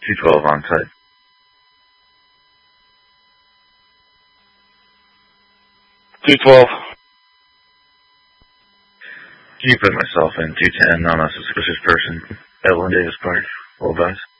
212 on site. $212. Can you put myself in 210 on a suspicious person? Evelyn Davis Park. Full advice.